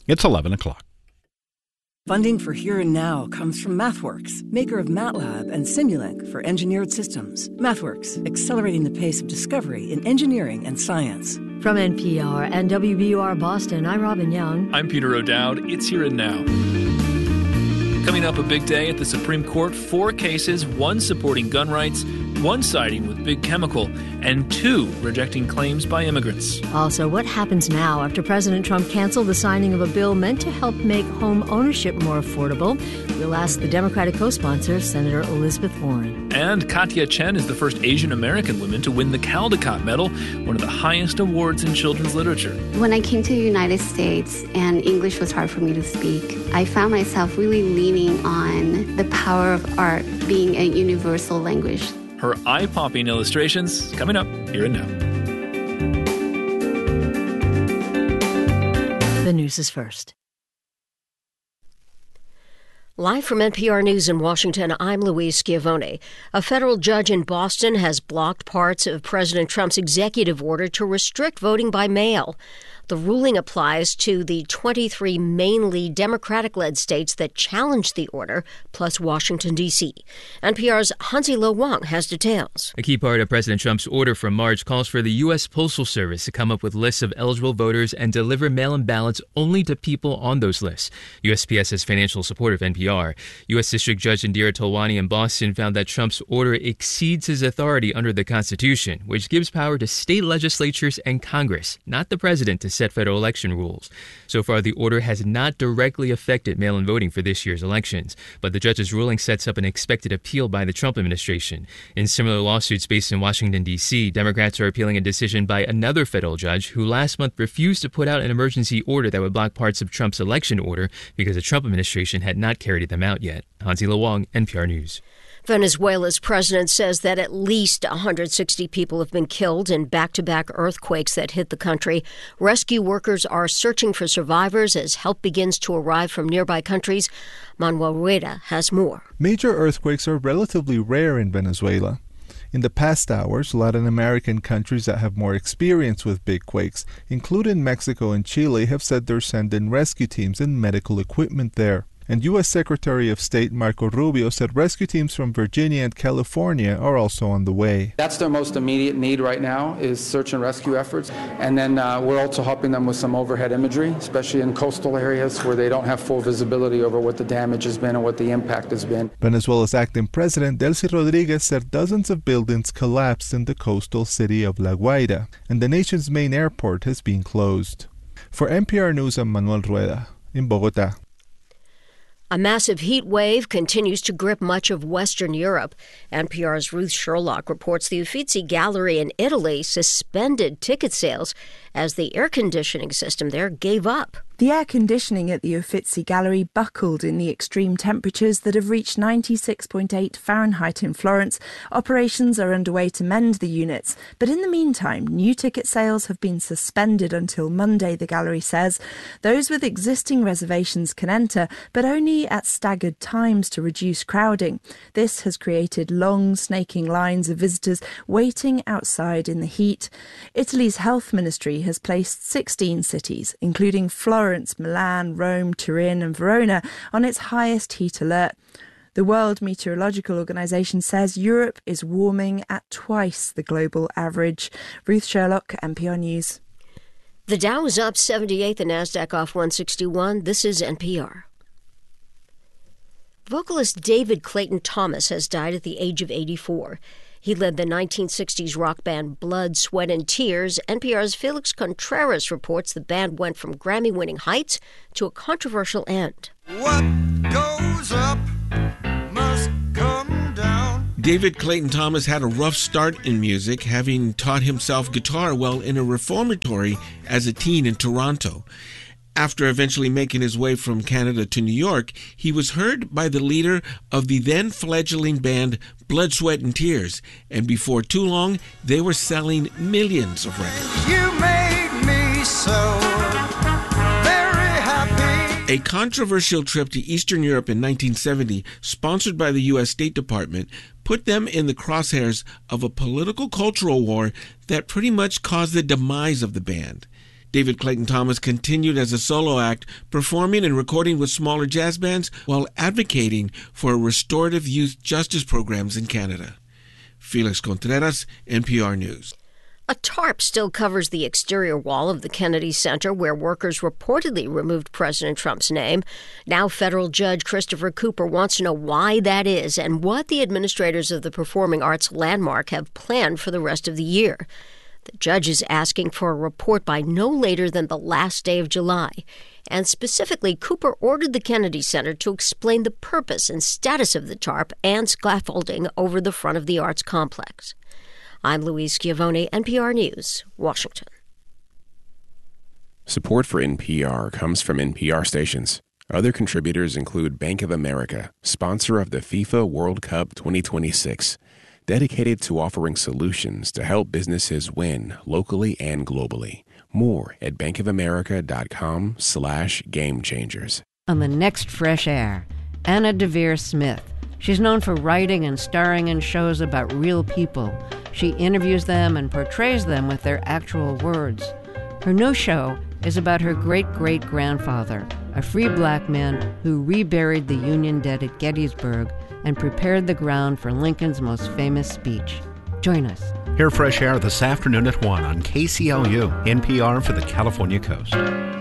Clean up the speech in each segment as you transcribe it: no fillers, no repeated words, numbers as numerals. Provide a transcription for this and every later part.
It's 11 o'clock. Funding for Here and Now comes from MathWorks, maker of MATLAB and Simulink for engineered systems. MathWorks, accelerating the pace of discovery in engineering and science. From NPR and WBUR Boston, I'm Robin Young. I'm Peter O'Dowd. It's Here and Now. Coming up, a big day at the Supreme Court. 4 cases, 1 supporting gun rights, 1 siding with Big Chemical, and 2 rejecting claims by immigrants. Also, what happens now after President Trump canceled the signing of a bill meant to help make home ownership more affordable? We'll ask the Democratic co-sponsor, Senator Elizabeth Warren. And Katya Chen is the first Asian American woman to win the Caldecott Medal, one of the highest awards in children's literature. When I came to the United States and English was hard for me to speak, I found myself really leaning on the power of art being a universal language. Her eye-popping illustrations coming up Here and Now. The news is first. Live from NPR News in Washington, I'm Louise Schiavone. A federal judge in Boston has blocked parts of President Trump's executive order to restrict voting by mail. The ruling applies to the 23 mainly Democratic-led states that challenged the order, plus Washington, D.C. NPR's Hansi Lo Wang has details. A key part of President Trump's order from March calls for the U.S. Postal Service to come up with lists of eligible voters and deliver mail-in ballots only to people on those lists. USPS has financial support of NPR. U.S. District Judge Indira Tolwani in Boston found that Trump's order exceeds his authority under the Constitution, which gives power to state legislatures and Congress, not the president, to set federal election rules. So far, the order has not directly affected mail-in voting for this year's elections, but the judge's ruling sets up an expected appeal by the Trump administration. In similar lawsuits based in Washington, D.C., Democrats are appealing a decision by another federal judge who last month refused to put out an emergency order that would block parts of Trump's election order because the Trump administration had not carried them out yet. Hansi Lo Wang, NPR News. Venezuela's president says that at least 160 people have been killed in back-to-back earthquakes that hit the country. Rescue workers are searching for survivors as help begins to arrive from nearby countries. Manuel Rueda has more. Major earthquakes are relatively rare in Venezuela. In the past hours, Latin American countries that have more experience with big quakes, including Mexico and Chile, have said they're sending rescue teams and medical equipment there. And U.S. Secretary of State Marco Rubio said rescue teams from Virginia and California are also on the way. That's their most immediate need right now is search and rescue efforts. And then we're also helping them with some overhead imagery, especially in coastal areas where they don't have full visibility over what the damage has been and what the impact has been. Venezuela's acting president, Delcy Rodriguez, said dozens of buildings collapsed in the coastal city of La Guaira, and the nation's main airport has been closed. For NPR News, I'm Manuel Rueda in Bogotá. A massive heat wave continues to grip much of Western Europe. NPR's Ruth Sherlock reports the Uffizi Gallery in Italy suspended ticket sales as the air conditioning system there gave up. The air conditioning at the Uffizi Gallery buckled in the extreme temperatures that have reached 96.8 Fahrenheit in Florence. Operations are underway to mend the units, but in the meantime, new ticket sales have been suspended until Monday, the gallery says. Those with existing reservations can enter, but only at staggered times to reduce crowding. This has created long, snaking lines of visitors waiting outside in the heat. Italy's health ministry has placed 16 cities, including Florence, Milan, Rome, Turin and Verona, on its highest heat alert. The World Meteorological Organization says Europe is warming at twice the global average. Ruth Sherlock, NPR News. The Dow is up 78, the Nasdaq off 161. This is NPR. Vocalist David Clayton Thomas has died at the age of 84. He led the 1960s rock band Blood, Sweat and Tears. NPR's Felix Contreras reports the band went from Grammy-winning heights to a controversial end. What goes up must come down. David Clayton Thomas had a rough start in music, having taught himself guitar while in a reformatory as a teen in Toronto. After eventually making his way from Canada to New York, he was heard by the leader of the then fledgling band Blood, Sweat and Tears, and before too long, they were selling millions of records. You made me so very happy. A controversial trip to Eastern Europe in 1970, sponsored by the U.S. State Department, put them in the crosshairs of a political cultural war that pretty much caused the demise of the band. David Clayton Thomas continued as a solo act, performing and recording with smaller jazz bands while advocating for restorative youth justice programs in Canada. Felix Contreras, NPR News. A tarp still covers the exterior wall of the Kennedy Center where workers reportedly removed President Trump's name. Now federal judge Christopher Cooper wants to know why that is and what the administrators of the Performing Arts Landmark have planned for the rest of the year. The judge is asking for a report by no later than the last day of July. And specifically, Cooper ordered the Kennedy Center to explain the purpose and status of the tarp and scaffolding over the front of the arts complex. I'm Louise Schiavone, NPR News, Washington. Support for NPR comes from NPR stations. Other contributors include Bank of America, sponsor of the FIFA World Cup 2026, dedicated to offering solutions to help businesses win locally and globally. More at bankofamerica.com/gamechangers. On the next Fresh Air, Anna Deavere Smith. She's known for writing and starring in shows about real people. She interviews them and portrays them with their actual words. Her new show is about her great-great-grandfather, a free black man who reburied the Union dead at Gettysburg and prepared the ground for Lincoln's most famous speech. Join us. Hear Fresh Air this afternoon at 1 on KCLU, NPR for the California Coast.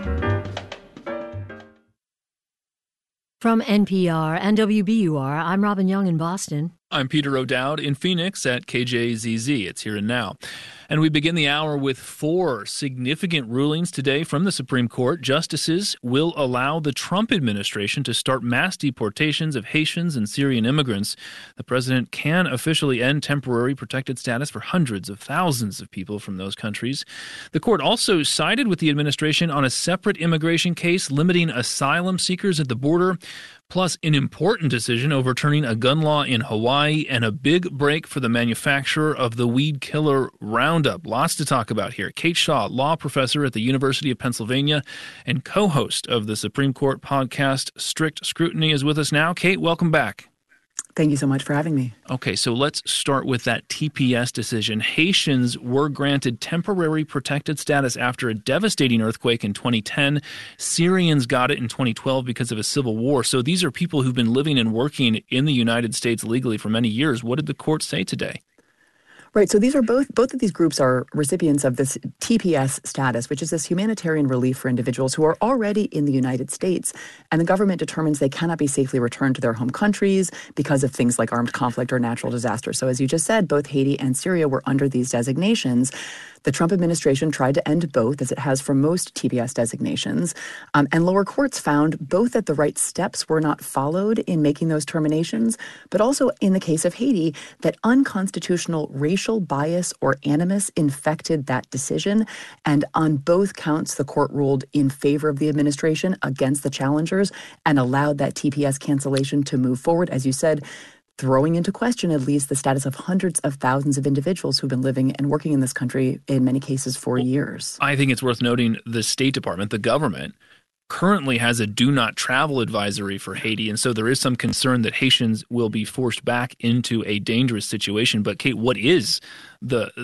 From NPR and WBUR, I'm Robin Young in Boston. I'm Peter O'Dowd in Phoenix at KJZZ. It's Here and Now. And we begin the hour with 4 significant rulings today from the Supreme Court. Justices will allow the Trump administration to start mass deportations of Haitians and Syrian immigrants. The president can officially end temporary protected status for hundreds of thousands of people from those countries. The court also sided with the administration on a separate immigration case limiting asylum seekers at the border, plus an important decision overturning a gun law in Hawaii and a big break for the manufacturer of the weed killer Roundup. Lots to talk about here. Kate Shaw, law professor at the University of Pennsylvania and co-host of the Supreme Court podcast Strict Scrutiny, is with us now. Kate, welcome back. Thank you so much for having me. Okay, so let's start with that TPS decision. Haitians were granted temporary protected status after a devastating earthquake in 2010. Syrians got it in 2012 because of a civil war. So these are people who've been living and working in the United States legally for many years. What did the court say today? Right. So these are both of these groups are recipients of this TPS status, which is this humanitarian relief for individuals who are already in the United States. And the government determines they cannot be safely returned to their home countries because of things like armed conflict or natural disaster. So as you just said, both Haiti and Syria were under these designations. The Trump administration tried to end both, as it has for most TPS designations. And lower courts found both that the right steps were not followed in making those terminations, but also in the case of Haiti, that unconstitutional racial bias or animus infected that decision. And on both counts, the court ruled in favor of the administration against the challengers and allowed that TPS cancellation to move forward, as you said, throwing into question at least the status of hundreds of thousands of individuals who've been living and working in this country, in many cases, for years. I think it's worth noting the State Department, the government, currently has a do not travel advisory for Haiti. And so there is some concern that Haitians will be forced back into a dangerous situation. But Kate, what is the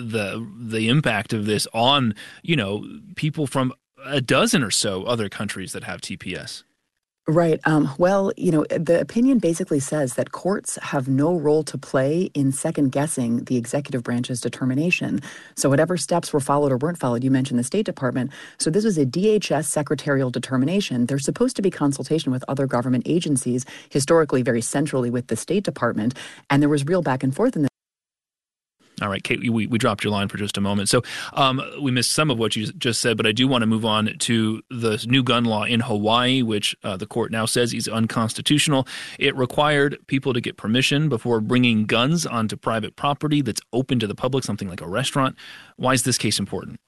impact of this on, people from a dozen or so other countries that have TPS? Right. Well, the opinion basically says that courts have no role to play in second-guessing the executive branch's determination. So whatever steps were followed or weren't followed, you mentioned the State Department. So this was a DHS secretarial determination. There's supposed to be consultation with other government agencies, historically very centrally with the State Department, and there was real back and forth in this. All right, Kate, we dropped your line for just a moment. So we missed some of what you just said, but I do want to move on to the new gun law in Hawaii, which the court now says is unconstitutional. It required people to get permission before bringing guns onto private property that's open to the public, something like a restaurant. Why is this case important?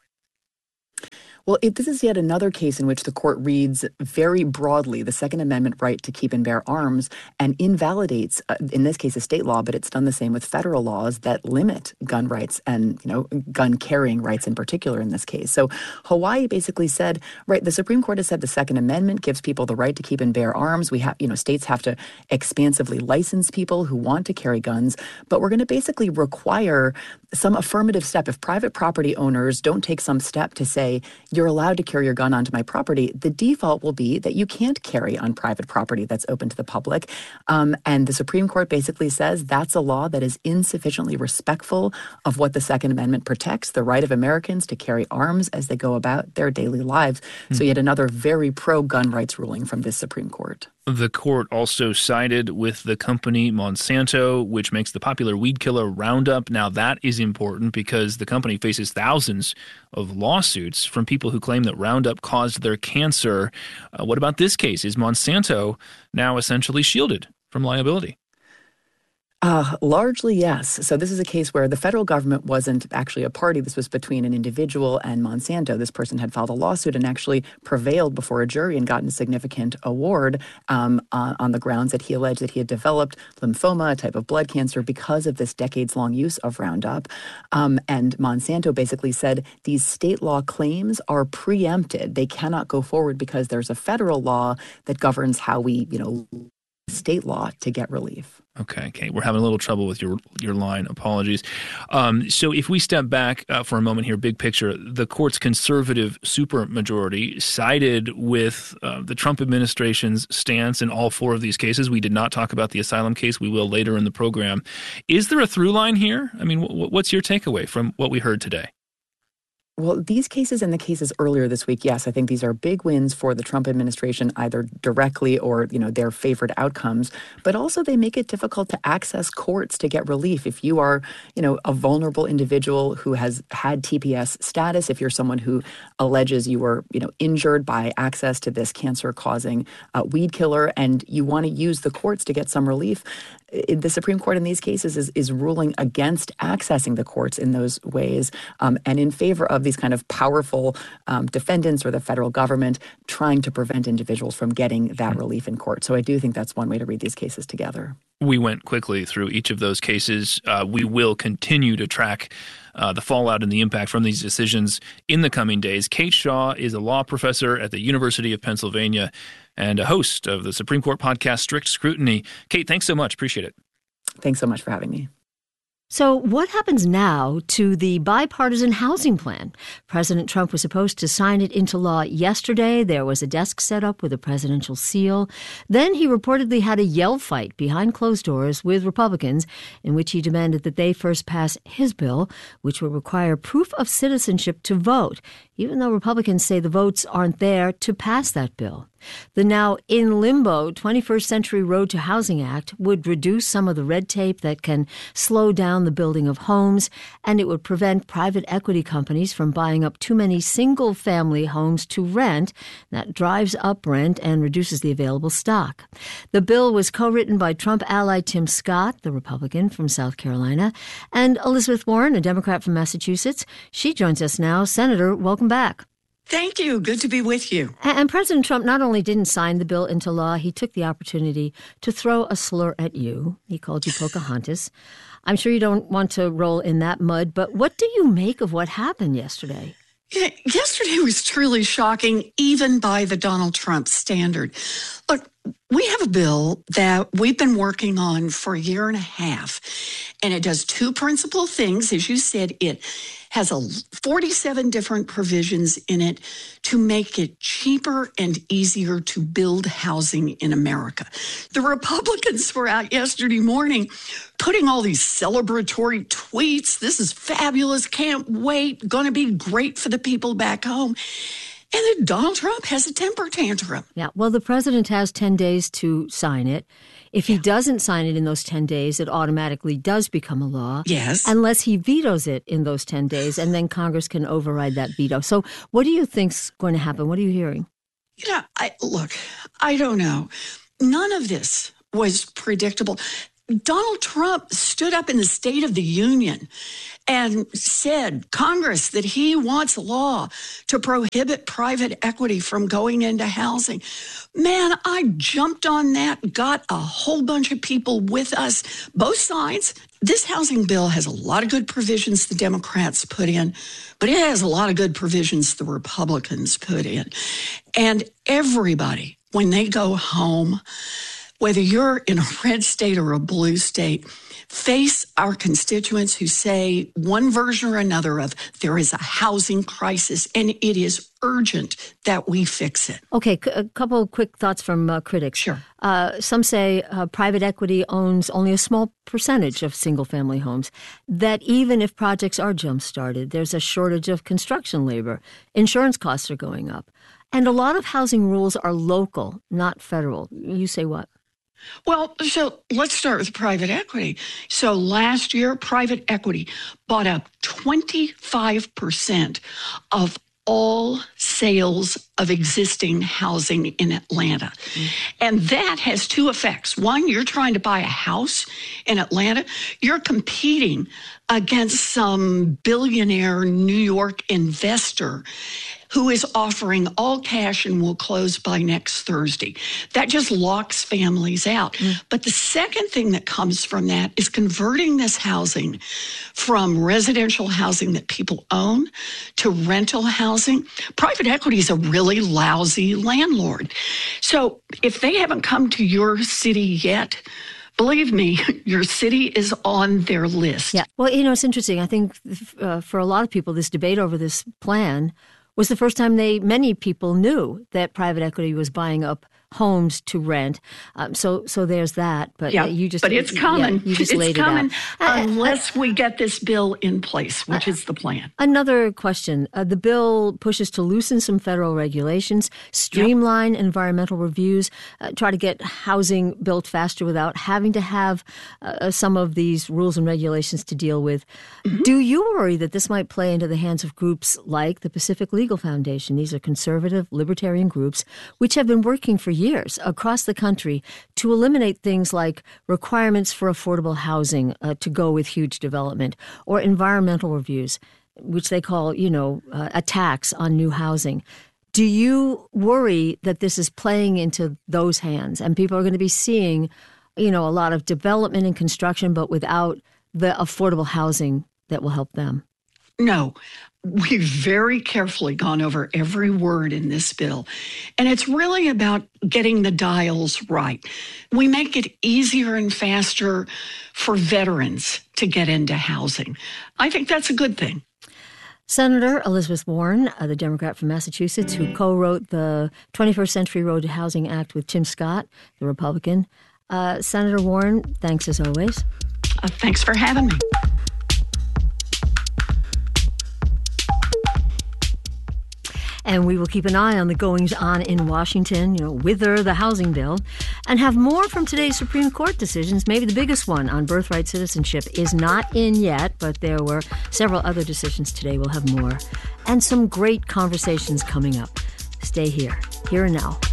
Well, this is yet another case in which the court reads very broadly the Second Amendment right to keep and bear arms and invalidates, in this case, a state law, but it's done the same with federal laws that limit gun rights and, gun carrying rights in particular in this case. So Hawaii basically said, right, the Supreme Court has said the Second Amendment gives people the right to keep and bear arms. We have, states have to expansively license people who want to carry guns, but we're going to basically require some affirmative step. If private property owners don't take some step to say, you're allowed to carry your gun onto my property, the default will be that you can't carry on private property that's open to the public. And the Supreme Court basically says that's a law that is insufficiently respectful of what the Second Amendment protects, the right of Americans to carry arms as they go about their daily lives. So yet another very pro-gun rights ruling from this Supreme Court. The court also sided with the company Monsanto, which makes the popular weed killer Roundup. Now, that is important because the company faces thousands of lawsuits from people who claim that Roundup caused their cancer. What about this case? Is Monsanto now essentially shielded from liability? Largely, yes. So this is a case where the federal government wasn't actually a party. This was between an individual and Monsanto. This person had filed a lawsuit and actually prevailed before a jury and gotten a significant award on the grounds that he alleged that he had developed lymphoma, a type of blood cancer, because of this decades-long use of Roundup. And Monsanto basically said these state law claims are preempted. They cannot go forward because there's a federal law that governs how we, state law to get relief. Okay. We're having a little trouble with your line. Apologies. So if we step back for a moment here, big picture, the court's conservative supermajority sided with the Trump administration's stance in all four of these cases. We did not talk about the asylum case. We will later in the program. Is there a through line here? I mean, what's your takeaway from what we heard today? Well, these cases and the cases earlier this week, yes, I think these are big wins for the Trump administration, either directly or, their favored outcomes. But also they make it difficult to access courts to get relief. If you are, a vulnerable individual who has had TPS status, if you're someone who alleges you were, injured by access to this cancer-causing weed killer, and you want to use the courts to get some relief, the Supreme Court in these cases is ruling against accessing the courts in those ways and in favor of these kind of powerful defendants or the federal government trying to prevent individuals from getting that relief in court. So I do think that's one way to read these cases together. We went quickly through each of those cases. We will continue to track the fallout and the impact from these decisions in the coming days. Kate Shaw is a law professor at the University of Pennsylvania and a host of the Supreme Court podcast Strict Scrutiny. Kate, thanks so much. Appreciate it. Thanks so much for having me. So what happens now to the bipartisan housing plan? President Trump was supposed to sign it into law yesterday. There was a desk set up with a presidential seal. Then he reportedly had a yell fight behind closed doors with Republicans in which he demanded that they first pass his bill, which would require proof of citizenship to vote, even though Republicans say the votes aren't there to pass that bill. The now in limbo 21st Century Road to Housing Act would reduce some of the red tape that can slow down the building of homes, and it would prevent private equity companies from buying up too many single-family homes to rent. That drives up rent and reduces the available stock. The bill was co-written by Trump ally Tim Scott, the Republican from South Carolina, and Elizabeth Warren, a Democrat from Massachusetts. She joins us now. Senator, welcome back. Thank you. Good to be with you. And President Trump not only didn't sign the bill into law, he took the opportunity to throw a slur at you. He called you Pocahontas. I'm sure you don't want to roll in that mud, but what do you make of what happened yesterday? Yesterday was truly shocking, even by the Donald Trump standard. Look, we have a bill that we've been working on for a year and a half, and it does two principal things. As you said, it has 47 different provisions in it to make it cheaper and easier to build housing in America. The Republicans were out yesterday morning putting all these celebratory tweets. This is fabulous. Can't wait. Going to be great for the people back home. And then Donald Trump has a temper tantrum. Yeah, well, the president has 10 days to sign it. If he doesn't sign it in those 10 days, it automatically does become a law. Yes. Unless he vetoes it in those 10 days, and then Congress can override that veto. So what do you think's going to happen? What are you hearing? I don't know. None of this was predictable. Donald Trump stood up in the State of the Union and said, Congress, that he wants a law to prohibit private equity from going into housing. Man, I jumped on that, got a whole bunch of people with us, both sides. This housing bill has a lot of good provisions the Democrats put in, but it has a lot of good provisions the Republicans put in. And everybody, when they go home, whether you're in a red state or a blue state, face our constituents who say one version or another of there is a housing crisis, and it is urgent that we fix it. Okay, a couple of quick thoughts from critics. Sure. Some say private equity owns only a small percentage of single-family homes, that even if projects are jump-started, there's a shortage of construction labor. Insurance costs are going up. And a lot of housing rules are local, not federal. You say what? Well, so let's start with private equity. So last year, private equity bought up 25% of all sales of existing housing in Atlanta. And that has two effects. One, you're trying to buy a house in Atlanta. You're competing against some billionaire New York investor who is offering all cash and will close by next Thursday. That just locks families out. But the second thing that comes from that is converting this housing from residential housing that people own to rental housing. Private equity is a really lousy landlord. So if they haven't come to your city yet, believe me, your city is on their list. Yeah. Well, it's interesting. I think for a lot of people, this debate over this plan was the first time many people knew that private equity was buying up homes to rent. So there's that. But but it's coming. You just laid it out. It's coming unless we get this bill in place, which is the plan. Another question. The bill pushes to loosen some federal regulations, streamline environmental reviews, try to get housing built faster without having to have some of these rules and regulations to deal with. Do you worry that this might play into the hands of groups like the Pacific Legal Foundation? These are conservative, libertarian groups which have been working for years across the country to eliminate things like requirements for affordable housing to go with huge development, or environmental reviews, which they call, a tax on new housing. Do you worry that this is playing into those hands and people are going to be seeing, a lot of development and construction, but without the affordable housing that will help them? No. We've very carefully gone over every word in this bill, and it's really about getting the dials right. We make it easier and faster for veterans to get into housing. I think that's a good thing. Senator Elizabeth Warren, the Democrat from Massachusetts, who co-wrote the 21st Century Road to Housing Act with Tim Scott, the Republican. Senator Warren, thanks as always. Thanks for having me. And we will keep an eye on the goings-on in Washington, with the housing bill, and have more from today's Supreme Court decisions. Maybe the biggest one on birthright citizenship is not in yet, but there were several other decisions today. We'll have more. And some great conversations coming up. Stay here and now.